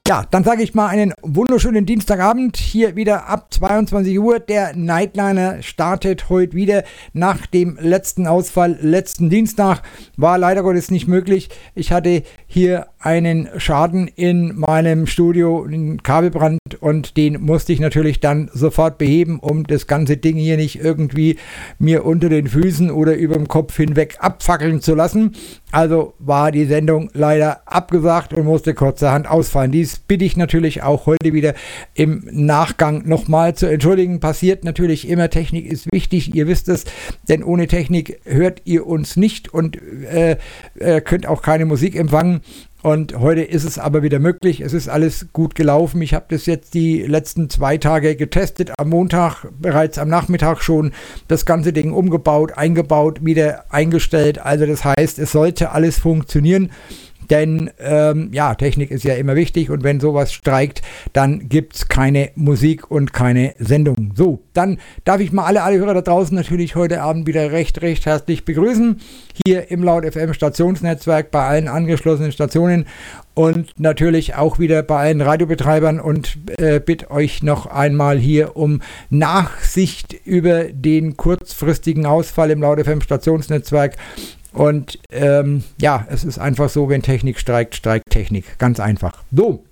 Ja, dann sage ich mal einen wunderschönen Dienstagabend, hier wieder ab 22 Uhr. Der Nightliner startet heute wieder nach dem letzten Ausfall, letzten Dienstag. War leider Gottes nicht möglich. Ich hatte hier einen Schaden in meinem Studio, einen Kabelbrand, und den musste ich natürlich dann sofort beheben, um das ganze Ding hier nicht irgendwie mir unter den Füßen oder über dem Kopf hinweg abfackeln zu lassen. Also war die Sendung leider abgesagt und musste kurzerhand ausfallen. Dies bitte ich natürlich auch heute wieder im Nachgang nochmal zu entschuldigen. Passiert natürlich immer, Technik ist wichtig, ihr wisst es, denn ohne Technik hört ihr uns nicht und könnt auch keine Musik empfangen. Und heute ist es aber wieder möglich. Es ist alles gut gelaufen. Ich habe das jetzt die letzten 2 Tage getestet. Am Montag, bereits am Nachmittag schon, das ganze Ding umgebaut, eingebaut, wieder eingestellt. Also das heißt, es sollte alles funktionieren. Denn Technik ist ja immer wichtig, und wenn sowas streikt, dann gibt es keine Musik und keine Sendung. So, dann darf ich mal alle Hörer da draußen natürlich heute Abend wieder recht herzlich begrüßen. Hier im Laut FM Stationsnetzwerk, bei allen angeschlossenen Stationen und natürlich auch wieder bei allen Radiobetreibern, und bitte euch noch einmal hier um Nachsicht über den kurzfristigen Ausfall im Laut FM Stationsnetzwerk. Und es ist einfach so, wenn Technik streikt, streikt Technik. Ganz einfach. So,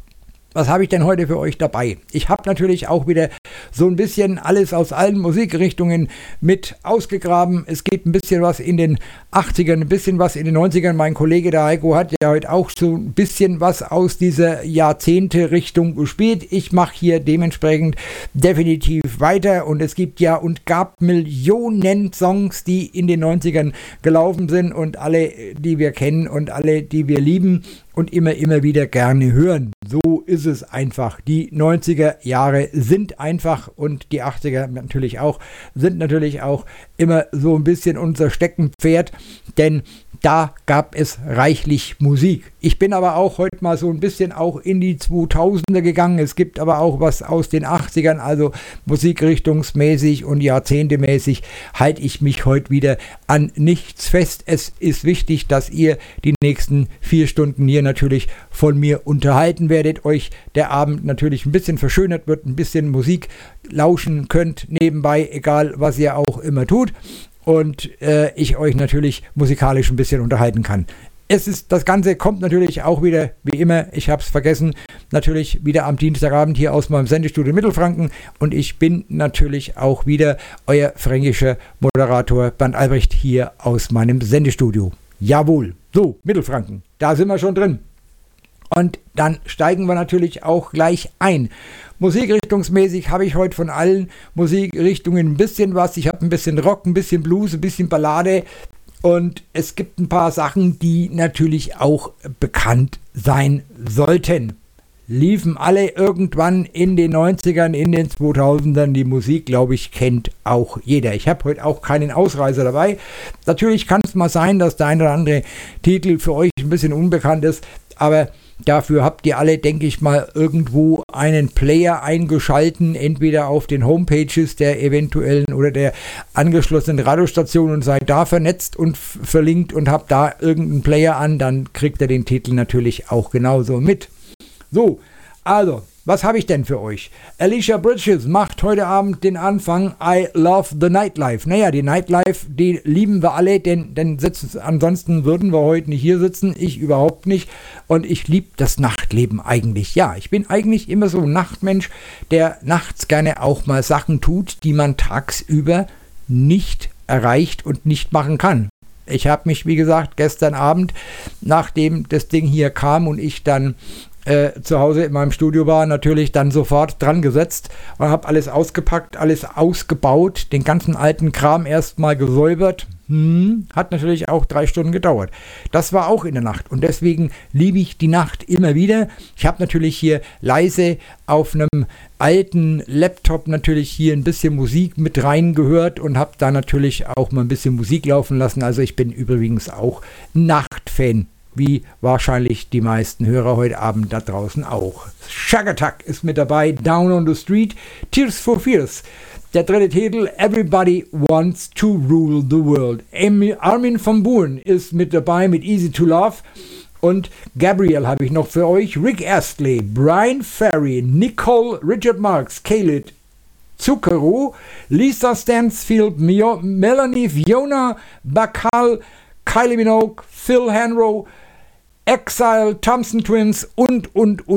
was habe ich denn heute für euch dabei? Ich habe natürlich auch wieder so ein bisschen alles aus allen Musikrichtungen mit ausgegraben. Es geht ein bisschen was in den 80ern, ein bisschen was in den 90ern. Mein Kollege der Heiko hat ja heute auch so ein bisschen was aus dieser Jahrzehnte-Richtung gespielt. Ich mache hier dementsprechend definitiv weiter, und es gibt ja und gab Millionen Songs, die in den 90ern gelaufen sind, und alle, die wir kennen und alle, die wir lieben und immer wieder gerne hören. So ist es einfach. Die 90er Jahre sind einfach, und die 80er natürlich auch, sind natürlich auch immer so ein bisschen unser Steckenpferd, denn da gab es reichlich Musik. Ich bin aber auch heute mal so ein bisschen auch in die 2000er gegangen. Es gibt aber auch was aus den 80ern, also musikrichtungsmäßig und jahrzehntemäßig halte ich mich heute wieder an nichts fest. Es ist wichtig, dass ihr die nächsten 4 Stunden hier natürlich von mir unterhalten werdet, euch der Abend natürlich ein bisschen verschönert wird, ein bisschen Musik lauschen könnt nebenbei, egal was ihr auch immer tut. Und ich euch natürlich musikalisch ein bisschen unterhalten kann. Das Ganze kommt natürlich auch wieder, wie immer, ich habe es vergessen, natürlich wieder am Dienstagabend hier aus meinem Sendestudio Mittelfranken, und ich bin natürlich auch wieder euer fränkischer Moderator Bernd Albrecht hier aus meinem Sendestudio. Jawohl, so, Mittelfranken, da sind wir schon drin. Und dann steigen wir natürlich auch gleich ein. Musikrichtungsmäßig habe ich heute von allen Musikrichtungen ein bisschen was. Ich habe ein bisschen Rock, ein bisschen Blues, ein bisschen Ballade, und es gibt ein paar Sachen, die natürlich auch bekannt sein sollten. Liefen alle irgendwann in den 90ern, in den 2000ern. Die Musik, glaube ich, kennt auch jeder. Ich habe heute auch keinen Ausreißer dabei. Natürlich kann es mal sein, dass der ein oder andere Titel für euch ein bisschen unbekannt ist, aber dafür habt ihr alle, denke ich mal, irgendwo einen Player eingeschalten, entweder auf den Homepages der eventuellen oder der angeschlossenen Radiostation, und seid da vernetzt und verlinkt und habt da irgendeinen Player an, dann kriegt ihr den Titel natürlich auch genauso mit. So, also, was habe ich denn für euch? Alicia Bridges macht heute Abend den Anfang. I love the nightlife. Naja, die Nightlife, die lieben wir alle, denn ansonsten würden wir heute nicht hier sitzen. Ich überhaupt nicht. Und ich liebe das Nachtleben eigentlich. Ja, ich bin eigentlich immer so ein Nachtmensch, der nachts gerne auch mal Sachen tut, die man tagsüber nicht erreicht und nicht machen kann. Ich habe mich, wie gesagt, gestern Abend, nachdem das Ding hier kam und ich dann zu Hause in meinem Studio war, natürlich dann sofort dran gesetzt und habe alles ausgepackt, alles ausgebaut, den ganzen alten Kram erstmal gesäubert. Hat natürlich auch 3 Stunden gedauert. Das war auch in der Nacht, und deswegen liebe ich die Nacht immer wieder. Ich habe natürlich hier leise auf einem alten Laptop natürlich hier ein bisschen Musik mit reingehört und habe da natürlich auch mal ein bisschen Musik laufen lassen. Also ich bin übrigens auch Nachtfan, wie wahrscheinlich die meisten Hörer heute Abend da draußen auch. Shagatak ist mit dabei, Down on the Street, Tears for Fears. Der 3. Titel, Everybody Wants to Rule the World. Armin van Buuren ist mit dabei mit Easy to Love. und Gabriel habe ich noch für euch. Rick Astley, Brian Ferry, Nicole, Richard Marx, Khalid, Zucchero, Lisa Stansfield, Melanie, Fiona, Bacall, Kylie Minogue, Phil Hanro, Exile, Thompson Twins und.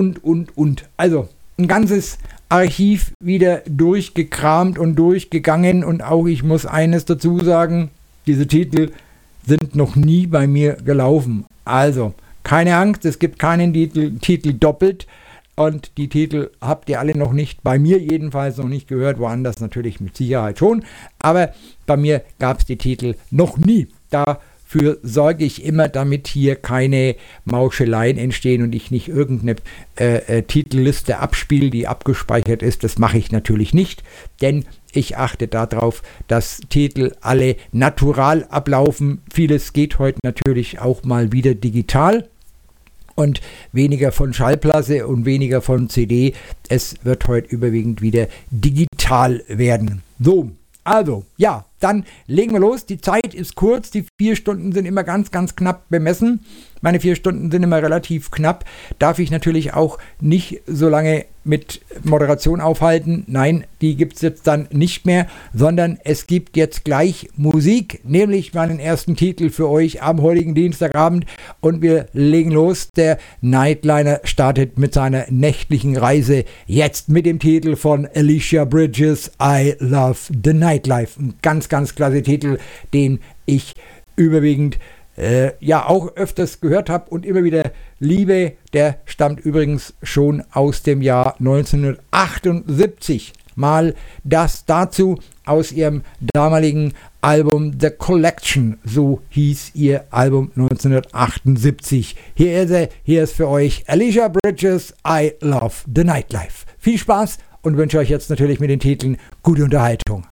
Also ein ganzes Archiv wieder durchgekramt und durchgegangen, und auch ich muss eines dazu sagen, diese Titel sind noch nie bei mir gelaufen. Also keine Angst, es gibt keinen Titel doppelt, und die Titel habt ihr alle noch nicht, bei mir jedenfalls noch nicht gehört, woanders natürlich mit Sicherheit schon, aber bei mir gab es die Titel noch nie. Dafür sorge ich immer, damit hier keine Mauscheleien entstehen und ich nicht irgendeine Titelliste abspiele, die abgespeichert ist. Das mache ich natürlich nicht, denn ich achte darauf, dass Titel alle natural ablaufen. Vieles geht heute natürlich auch mal wieder digital und weniger von Schallplatte und weniger von CD. Es wird heute überwiegend wieder digital werden. So, also, ja, dann legen wir los. Die Zeit ist kurz, die 4 Stunden sind immer ganz, ganz knapp bemessen. Meine 4 Stunden sind immer relativ knapp. Darf ich natürlich auch nicht so lange mit Moderation aufhalten. Nein, die gibt es jetzt dann nicht mehr, sondern es gibt jetzt gleich Musik, nämlich meinen ersten Titel für euch am heutigen Dienstagabend, und wir legen los. Der Nightliner startet mit seiner nächtlichen Reise jetzt mit dem Titel von Alicia Bridges, I Love the Nightlife. Ein ganz, ganz klasse Titel, den ich überwiegend auch öfters gehört habe und immer wieder liebe. Der stammt übrigens schon aus dem Jahr 1978. Mal das dazu aus ihrem damaligen Album The Collection, so hieß ihr Album 1978. Hier ist für euch Alicia Bridges, I Love the Nightlife. Viel Spaß und wünsche euch jetzt natürlich mit den Titeln gute Unterhaltung.